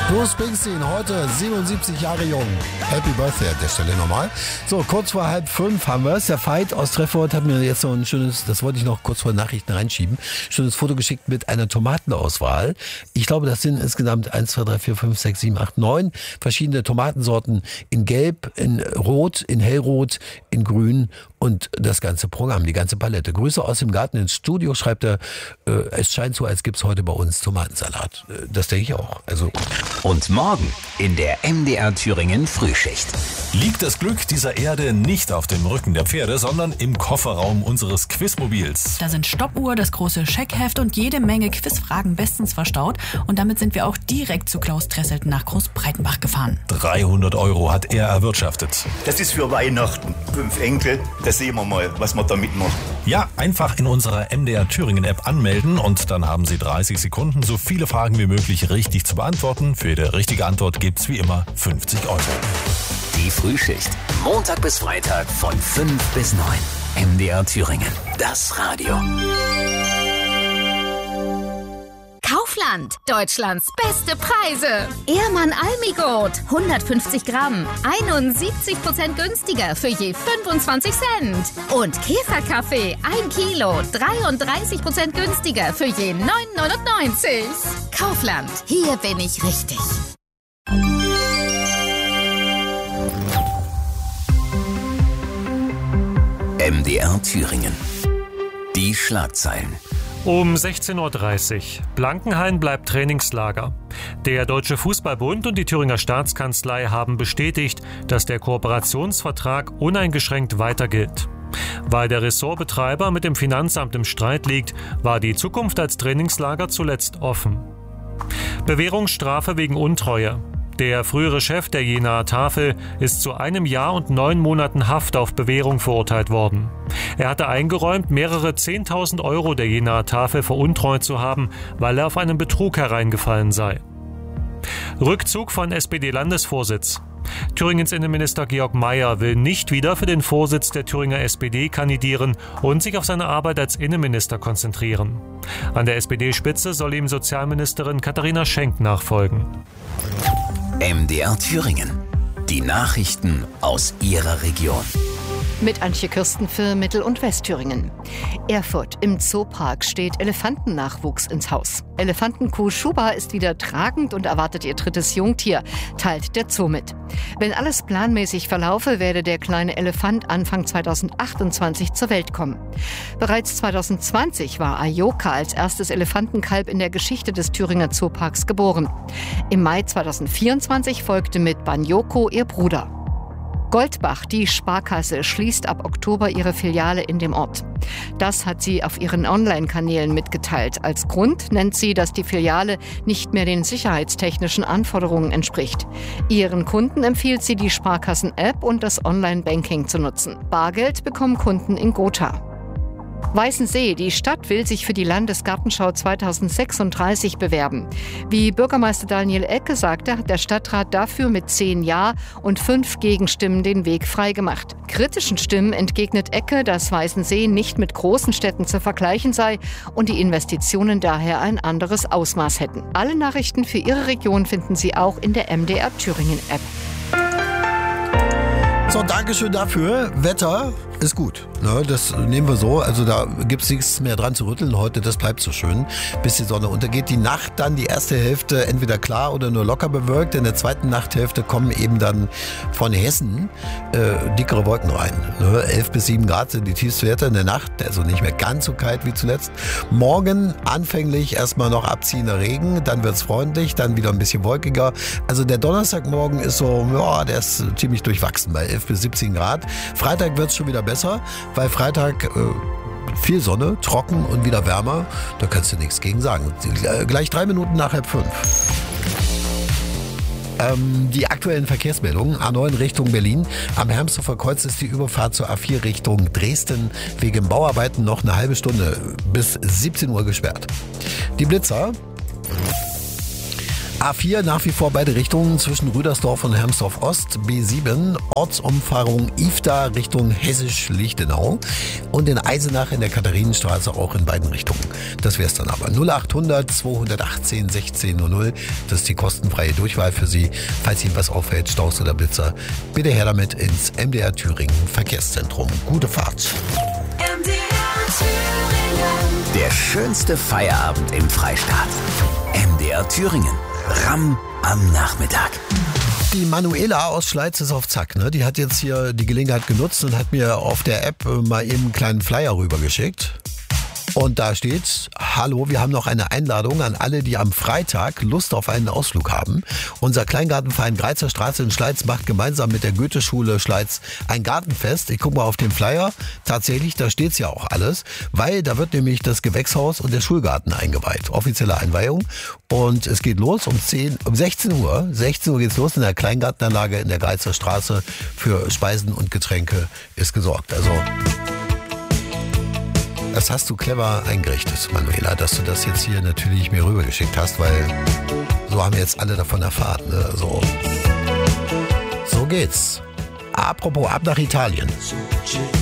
Bruce Springsteen, heute 77 Jahre jung. Happy Birthday an der Stelle nochmal. So, kurz vor 4:30 haben wir es. Der Veit aus Treffort hat mir jetzt noch ein schönes, das wollte ich noch kurz vor Nachrichten reinschieben, schönes Foto geschickt mit einer Tomatenauswahl. Ich glaube, das sind insgesamt 1, 2, 3, 4, 5, 6, 7, 8, 9 verschiedene Tomatensorten in Gelb, in Rot, in Hellrot, in Grün und das ganze Programm, die ganze Palette. Grüße aus dem Garten ins Studio, schreibt er. Es scheint so, als gibt's heute bei uns Tomatensalat. Das denke ich auch. Also. Und morgen in der MDR Thüringen Frühschicht. Liegt das Glück dieser Erde nicht auf dem Rücken der Pferde, sondern im Kofferraum unseres Quizmobils. Da sind Stoppuhr, das große Scheckheft und jede Menge Quizfragen bestens verstaut. Und damit sind wir auch direkt zu Klaus Dresselten nach Großbreitenbach gefahren. 300 € hat er erwirtschaftet. Das ist für Weihnachten. 5 Enkel, da sehen wir mal, was wir damit machen. Ja, einfach in unserer MDR Thüringen App anmelden und dann haben Sie 30 Sekunden, so viele Fragen wie möglich richtig zu beantworten. Für jede richtige Antwort gibt's wie immer 50 €. Die Frühschicht. Montag bis Freitag von 5 bis 9. MDR Thüringen. Das Radio. Kaufland. Deutschlands beste Preise. Ehrmann Almigold. 150 Gramm. 71% günstiger für je 25 Cent. Und Käferkaffee. 1 Kilo. 33% günstiger für je 9,99. Kaufland. Hier bin ich richtig. MDR Thüringen. Die Schlagzeilen. Um 16:30 Uhr. Blankenhain bleibt Trainingslager. Der Deutsche Fußballbund und die Thüringer Staatskanzlei haben bestätigt, dass der Kooperationsvertrag uneingeschränkt weiter gilt. Weil der Ressortbetreiber mit dem Finanzamt im Streit liegt, war die Zukunft als Trainingslager zuletzt offen. Bewährungsstrafe wegen Untreue. Der frühere Chef der Jenaer Tafel ist zu 1 Jahr und 9 Monaten Haft auf Bewährung verurteilt worden. Er hatte eingeräumt, mehrere 10.000 € der Jenaer Tafel veruntreut zu haben, weil er auf einen Betrug hereingefallen sei. Rückzug von SPD-Landesvorsitz. Thüringens Innenminister Georg Mayer will nicht wieder für den Vorsitz der Thüringer SPD kandidieren und sich auf seine Arbeit als Innenminister konzentrieren. An der SPD-Spitze soll ihm Sozialministerin Katharina Schenk nachfolgen. MDR Thüringen. Die Nachrichten aus Ihrer Region. Mit Antje Kirsten für Mittel- und Westthüringen. Erfurt im Zoopark steht Elefantennachwuchs ins Haus. Elefantenkuh Schuba ist wieder tragend und erwartet ihr 3. Jungtier, teilt der Zoo mit. Wenn alles planmäßig verlaufe, werde der kleine Elefant Anfang 2028 zur Welt kommen. Bereits 2020 war Ayoka als erstes Elefantenkalb in der Geschichte des Thüringer Zooparks geboren. Im Mai 2024 folgte mit Banyoko ihr Bruder. Goldbach, die Sparkasse, schließt ab Oktober ihre Filiale in dem Ort. Das hat sie auf ihren Online-Kanälen mitgeteilt. Als Grund nennt sie, dass die Filiale nicht mehr den sicherheitstechnischen Anforderungen entspricht. Ihren Kunden empfiehlt sie, die Sparkassen-App und das Online-Banking zu nutzen. Bargeld bekommen Kunden in Gotha. Weißensee, die Stadt will sich für die Landesgartenschau 2036 bewerben. Wie Bürgermeister Daniel Ecke sagte, hat der Stadtrat dafür mit 10 Ja- und 5 Gegenstimmen den Weg freigemacht. Kritischen Stimmen entgegnet Ecke, dass Weißensee nicht mit großen Städten zu vergleichen sei und die Investitionen daher ein anderes Ausmaß hätten. Alle Nachrichten für Ihre Region finden Sie auch in der MDR Thüringen App. So, Dankeschön dafür. Wetter ist gut. Ne, das nehmen wir so. Also da gibt's nichts mehr dran zu rütteln heute. Das bleibt so schön, bis die Sonne untergeht. Die Nacht dann, die erste Hälfte entweder klar oder nur locker bewölkt. In der zweiten Nachthälfte kommen eben dann von Hessen dickere Wolken rein. Ne, 11 bis 7 Grad sind die Tiefstwerte in der Nacht. Also nicht mehr ganz so kalt wie zuletzt. Morgen anfänglich erstmal noch abziehender Regen. Dann wird's freundlich, dann wieder ein bisschen wolkiger. Also der Donnerstagmorgen ist so, ja, der ist ziemlich durchwachsen bei 11 bis 17 Grad. Freitag wird's schon wieder besser, weil Freitag viel Sonne, trocken und wieder wärmer. Da kannst du nichts gegen sagen. Gleich 3 Minuten nach 4:30. Die aktuellen Verkehrsmeldungen. A9 Richtung Berlin. Am Hermshofer Kreuz ist die Überfahrt zur A4 Richtung Dresden wegen Bauarbeiten noch eine halbe Stunde bis 17 Uhr gesperrt. Die Blitzer. A4 nach wie vor beide Richtungen zwischen Rüdersdorf und Hermsdorf Ost. B7 Ortsumfahrung Ifda Richtung Hessisch-Lichtenau. Und in Eisenach in der Katharinenstraße auch in beiden Richtungen. Das wär's dann aber. 0800 218 1600. Das ist die kostenfreie Durchwahl für Sie. Falls Ihnen was auffällt, Staus oder Blitzer, bitte her damit ins MDR Thüringen Verkehrszentrum. Gute Fahrt. Der schönste Feierabend im Freistaat. MDR Thüringen. Ramm am Nachmittag. Die Manuela aus Schleiz ist auf Zack. Ne? Die hat jetzt hier die Gelegenheit genutzt und hat mir auf der App mal eben einen kleinen Flyer rübergeschickt. Und da steht: Hallo, wir haben noch eine Einladung an alle, die am Freitag Lust auf einen Ausflug haben. Unser Kleingartenverein Greizer Straße in Schleiz macht gemeinsam mit der Goetheschule Schleiz ein Gartenfest. Ich gucke mal auf den Flyer. Tatsächlich, da steht's ja auch alles, weil da wird nämlich das Gewächshaus und der Schulgarten eingeweiht. Offizielle Einweihung. Und es geht los um 16 Uhr. 16 Uhr geht's los in der Kleingartenanlage in der Greizer Straße. Für Speisen und Getränke ist gesorgt. Also das hast du clever eingerichtet, Manuela, dass du das jetzt hier natürlich mir rübergeschickt hast, weil so haben jetzt alle davon erfahren. Ne? So geht's. Apropos, ab nach Italien.